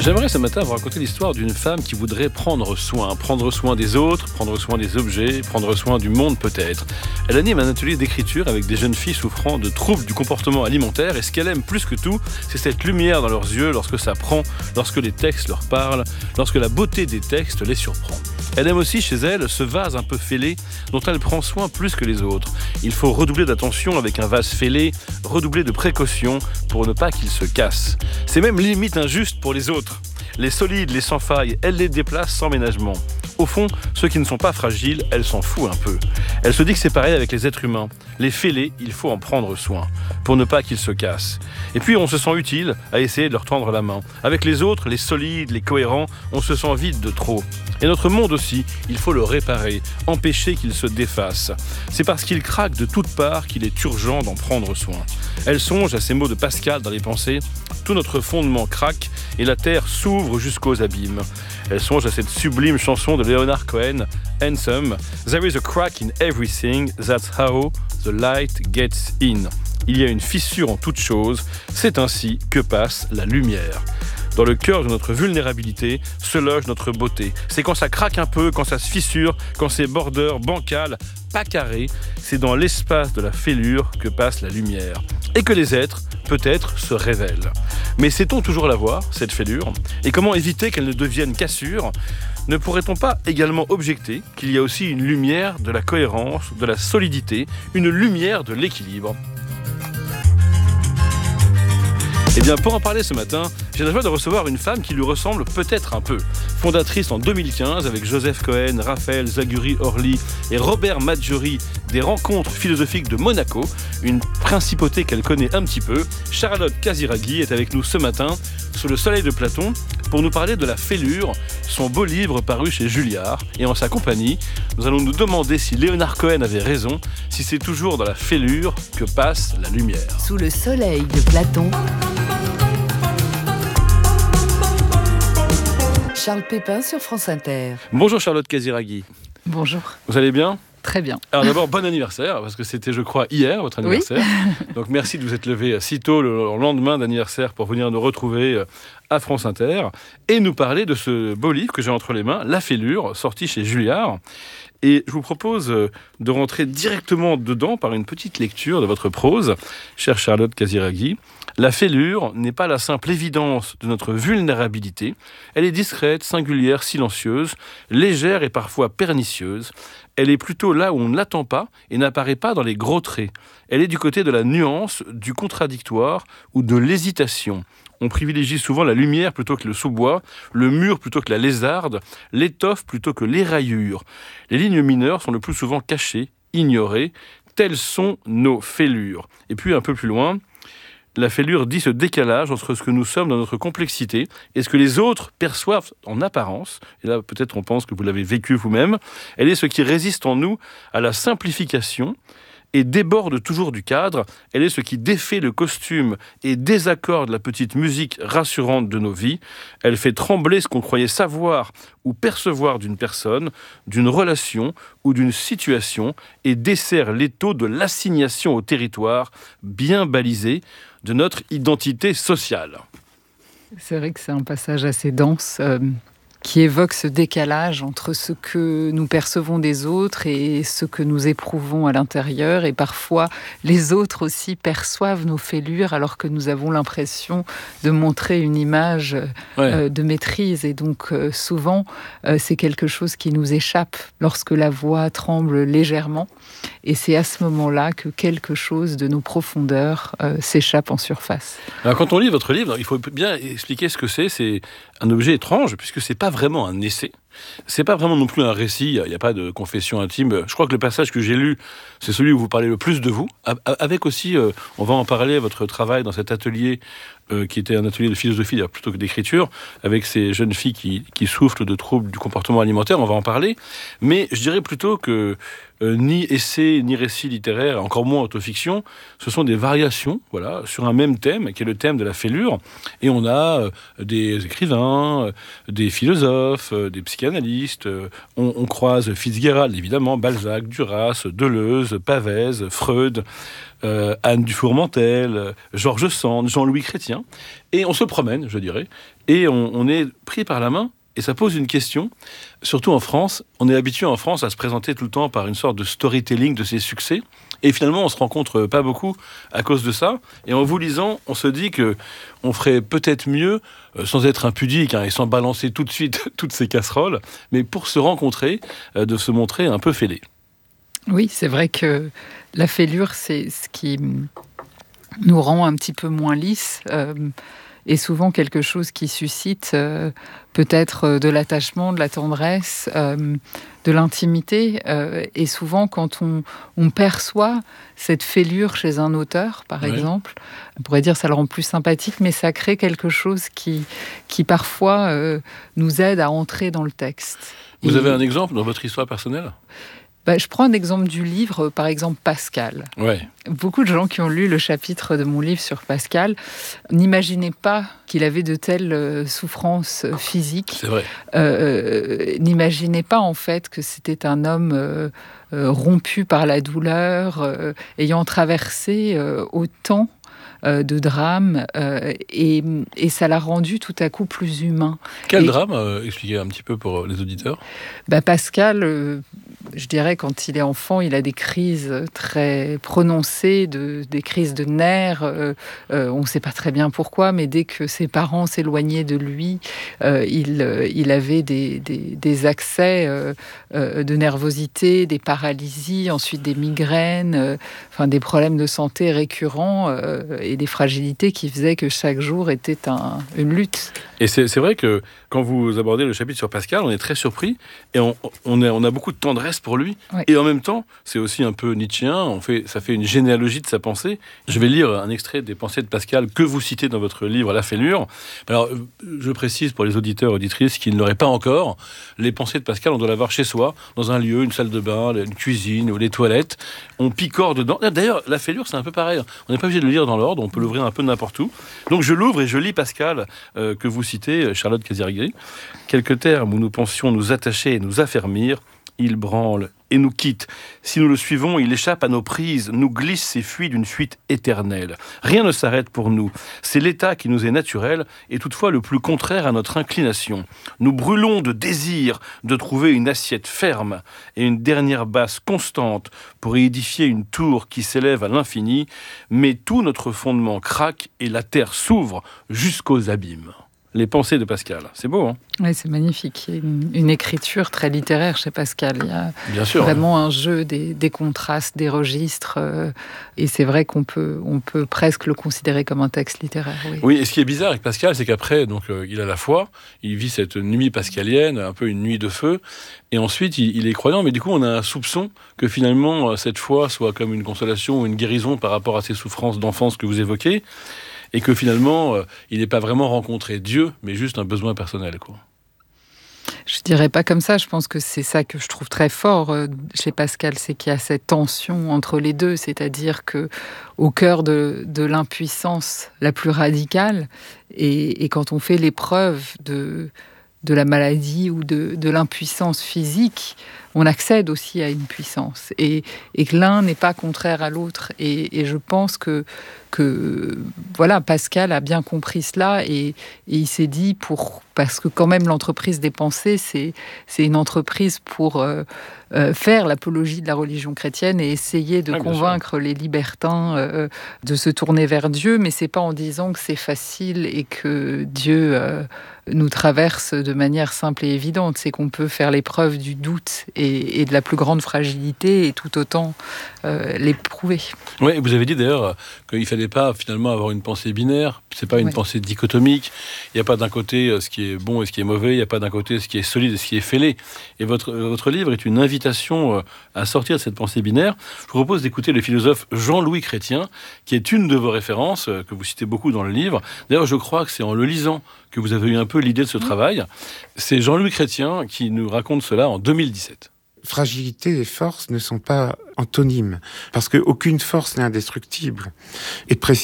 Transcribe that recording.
J'aimerais ce matin vous raconter l'histoire d'une femme qui voudrait prendre soin des autres, prendre soin des objets, prendre soin du monde peut-être. Elle anime un atelier d'écriture avec des jeunes filles souffrant de troubles du comportement alimentaire et ce qu'elle aime plus que tout, c'est cette lumière dans leurs yeux lorsque ça prend, lorsque les textes leur parlent, lorsque la beauté des textes les surprend. Elle aime aussi chez elle ce vase un peu fêlé dont elle prend soin plus que les autres. Il faut redoubler d'attention avec un vase fêlé, redoubler de précaution pour ne pas qu'il se casse. C'est même limite injuste pour les autres. Les solides, les sans faille, elle les déplace sans ménagement. Au fond, ceux qui ne sont pas fragiles, elle s'en fout un peu. Elle se dit que c'est pareil avec les êtres humains. Les fêlés, il faut en prendre soin, pour ne pas qu'ils se cassent. Et puis on se sent utile à essayer de leur tendre la main. Avec les autres, les solides, les cohérents, on se sent vide de trop. Et notre monde aussi, il faut le réparer, empêcher qu'il se défasse. C'est parce qu'il craque de toutes parts qu'il est urgent d'en prendre soin. Elle songe à ces mots de Pascal dans les pensées. Tout notre fondement craque et la terre s'ouvre jusqu'aux abîmes. Elle songe à cette sublime chanson de Leonard Cohen, Handsome. There is a crack in everything, that's how the light gets in. Il y a une fissure en toute chose, c'est ainsi que passe la lumière. Dans le cœur de notre vulnérabilité se loge notre beauté. C'est quand ça craque un peu, quand ça se fissure, quand c'est border, bancal, pas carré, c'est dans l'espace de la fêlure que passe la lumière. Et que les êtres, peut-être, se révèlent. Mais sait-on toujours la voir, cette fêlure ? Et comment éviter qu'elle ne devienne cassure ? Ne pourrait-on pas également objecter qu'il y a aussi une lumière de la cohérence, de la solidité, une lumière de l'équilibre ? Eh bien, pour en parler ce matin, j'ai la joie de recevoir une femme qui lui ressemble peut-être un peu. Fondatrice en 2015 avec Joseph Cohen, Raphaël Zaguri-Orly et Robert Maggiori des Rencontres philosophiques de Monaco, une principauté qu'elle connaît un petit peu, Charlotte Casiraghi est avec nous ce matin sous le soleil de Platon pour nous parler de La Fêlure, son beau livre paru chez Julliard. Et en sa compagnie, nous allons nous demander si Léonard Cohen avait raison, si c'est toujours dans la fêlure que passe la lumière. Sous le soleil de Platon. Charles Pépin sur France Inter. Bonjour Charlotte Casiraghi. Bonjour. Vous allez bien ? Très bien. Alors d'abord, bon anniversaire, parce que c'était, je crois, hier, votre anniversaire. Oui. Donc merci de vous être levé si tôt le lendemain d'anniversaire pour venir nous retrouver à France Inter et nous parler de ce beau livre que j'ai entre les mains, La Fêlure, sorti chez Julliard. Et je vous propose de rentrer directement dedans par une petite lecture de votre prose, chère Charlotte Casiraghi. La fêlure n'est pas la simple évidence de notre vulnérabilité. Elle est discrète, singulière, silencieuse, légère et parfois pernicieuse. Elle est plutôt là où on ne l'attend pas et n'apparaît pas dans les gros traits. Elle est du côté de la nuance, du contradictoire ou de l'hésitation. On privilégie souvent la lumière plutôt que le sous-bois, le mur plutôt que la lézarde, l'étoffe plutôt que l'éraillure. Les lignes mineures sont le plus souvent cachées, ignorées. Telles sont nos fêlures. Et puis un peu plus loin, la fêlure dit ce décalage entre ce que nous sommes dans notre complexité et ce que les autres perçoivent en apparence. Et là, peut-être on pense que vous l'avez vécu vous-même. Elle est ce qui résiste en nous à la simplification et déborde toujours du cadre. Elle est ce qui défait le costume et désaccorde la petite musique rassurante de nos vies. Elle fait trembler ce qu'on croyait savoir ou percevoir d'une personne, d'une relation ou d'une situation et dessert l'étau de l'assignation au territoire bien balisé de notre identité sociale. C'est vrai que c'est un passage assez dense qui évoque ce décalage entre ce que nous percevons des autres et ce que nous éprouvons à l'intérieur. Et parfois, les autres aussi perçoivent nos fêlures alors que nous avons l'impression de montrer une image de maîtrise. Et donc, souvent, c'est quelque chose qui nous échappe lorsque la voix tremble légèrement. Et c'est à ce moment-là que quelque chose de nos profondeurs s'échappe en surface. Alors, quand on lit votre livre, il faut bien expliquer ce que c'est. C'est un objet étrange, puisque c'est pas vraiment un essai. C'est pas vraiment non plus un récit, il n'y a pas de confession intime. Je crois que le passage que j'ai lu, c'est celui où vous parlez le plus de vous. Avec aussi, on va en parler, votre travail dans cet atelier, qui était un atelier de philosophie plutôt que d'écriture, avec ces jeunes filles qui souffrent de troubles du comportement alimentaire, on va en parler. Mais je dirais plutôt que ni essai, ni récit littéraire, encore moins autofiction, ce sont des variations, voilà, sur un même thème, qui est le thème de la fêlure. Et on a des écrivains, des philosophes, des psychiatres, psychanalystes. On croise Fitzgerald, évidemment, Balzac, Duras, Deleuze, Pavese, Freud, Anne Dufourmentel, Georges Sand, Jean-Louis Chrétien. Et on se promène, je dirais, et on est pris par la main. Et ça pose une question, surtout en France. On est habitué en France à se présenter tout le temps par une sorte de storytelling de ses succès. Et finalement, on se rencontre pas beaucoup à cause de ça. Et en vous lisant, on se dit qu'on ferait peut-être mieux, sans être impudique et sans balancer tout de suite toutes ces casseroles, mais pour se rencontrer, de se montrer un peu fêlé. Oui, c'est vrai que la fêlure, c'est ce qui nous rend un petit peu moins lisses. Et souvent quelque chose qui suscite peut-être de l'attachement, de la tendresse, de l'intimité. Et souvent, quand on perçoit cette fêlure chez un auteur, par exemple, on pourrait dire que ça le rend plus sympathique, mais ça crée quelque chose qui parfois nous aide à entrer dans le texte. Vous avez un exemple dans votre histoire personnelle ? Je prends un exemple du livre, par exemple Pascal. Ouais. Beaucoup de gens qui ont lu le chapitre de mon livre sur Pascal n'imaginaient pas qu'il avait de telles souffrances physiques. C'est vrai. N'imaginaient pas en fait que c'était un homme rompu par la douleur, ayant traversé autant de drames, et ça l'a rendu tout à coup plus humain. Quel drame ? Expliquez un petit peu pour les auditeurs. Pascal, je dirais, quand il est enfant, il a des crises très prononcées, des crises de nerfs. On ne sait pas très bien pourquoi, mais dès que ses parents s'éloignaient de lui, il avait des accès de nervosité, des paralysies, ensuite des migraines, des problèmes de santé récurrents et des fragilités qui faisaient que chaque jour était une lutte. Et c'est vrai que quand vous abordez le chapitre sur Pascal, on est très surpris et on a beaucoup de tendresse pour lui. Oui. Et en même temps, c'est aussi un peu nietzschéen, ça fait une généalogie de sa pensée. Je vais lire un extrait des pensées de Pascal que vous citez dans votre livre La Fêlure. Alors, je précise pour les auditeurs et auditrices qui ne l'auraient pas encore, les pensées de Pascal, on doit l'avoir chez soi, dans un lieu, une salle de bain, une cuisine ou les toilettes. On picore dedans. D'ailleurs, La Fêlure, c'est un peu pareil. On n'est pas obligé de le lire dans l'ordre, on peut l'ouvrir un peu n'importe où. Donc je l'ouvre et je lis Pascal, que vous citez, Charlotte Casiraghi. Quelques termes où nous pensions nous attacher et nous affermir, il branle et nous quitte. Si nous le suivons, il échappe à nos prises, nous glisse et fuit d'une fuite éternelle. Rien ne s'arrête pour nous. C'est l'état qui nous est naturel et toutefois le plus contraire à notre inclination. Nous brûlons de désir de trouver une assiette ferme et une dernière base constante pour y édifier une tour qui s'élève à l'infini, mais tout notre fondement craque et la terre s'ouvre jusqu'aux abîmes. Les pensées de Pascal. C'est beau, hein ? Oui, c'est magnifique. Il y a une écriture très littéraire chez Pascal. Il y a Bien sûr, vraiment un jeu des contrastes, des registres. Et c'est vrai qu'on peut presque le considérer comme un texte littéraire. Oui, et ce qui est bizarre avec Pascal, c'est qu'après, il a la foi, il vit cette nuit pascalienne, un peu une nuit de feu, et ensuite, il est croyant, mais du coup, on a un soupçon que finalement, cette foi soit comme une consolation ou une guérison par rapport à ces souffrances d'enfance que vous évoquez, et que finalement, il n'est pas vraiment rencontré Dieu, mais juste un besoin personnel, quoi. Je dirais pas comme ça. Je pense que c'est ça que je trouve très fort chez Pascal, c'est qu'il y a cette tension entre les deux, c'est-à-dire que au cœur de l'impuissance la plus radicale, et quand on fait l'épreuve de la maladie ou de l'impuissance physique, on accède aussi à une puissance, et que l'un n'est pas contraire à l'autre. Et je pense que voilà, Pascal a bien compris cela, et il s'est dit, parce que quand même l'entreprise des pensées, c'est une entreprise pour faire l'apologie de la religion chrétienne et essayer de convaincre les libertins de se tourner vers Dieu, mais c'est pas en disant que c'est facile et que Dieu nous traverse de manière simple et évidente. C'est qu'on peut faire l'épreuve du doute et de la plus grande fragilité, et tout autant l'éprouver. Oui, vous avez dit d'ailleurs qu'il ne fallait pas finalement avoir une pensée binaire, c'est pas une pensée dichotomique, il n'y a pas d'un côté ce qui est bon et ce qui est mauvais, il n'y a pas d'un côté ce qui est solide et ce qui est fêlé. Et votre livre est une invitation à sortir de cette pensée binaire. Je vous propose d'écouter le philosophe Jean-Louis Chrétien, qui est une de vos références, que vous citez beaucoup dans le livre. D'ailleurs, je crois que c'est en le lisant que vous avez eu un peu l'idée de ce travail. C'est Jean-Louis Chrétien qui nous raconte cela en 2017. Fragilité et force ne sont pas antonymes, parce qu'aucune force n'est indestructible. Et précisément,